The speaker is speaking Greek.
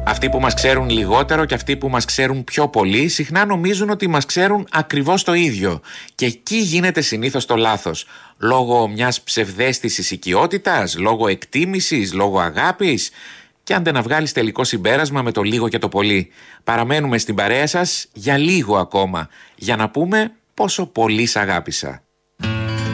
Αυτοί που μας ξέρουν λιγότερο και αυτοί που μας ξέρουν πιο πολύ συχνά νομίζουν ότι μας ξέρουν ακριβώς το ίδιο. Και εκεί γίνεται συνήθως το λάθος. Λόγω μιας ψευδαίσθησης οικειότητας, λόγω εκτίμησης, λόγω αγάπης. Και άντε να βγάλεις τελικό συμπέρασμα με το λίγο και το πολύ. Παραμένουμε στην παρέα σας για λίγο ακόμα, για να πούμε πόσο πολύ σ' αγάπησα.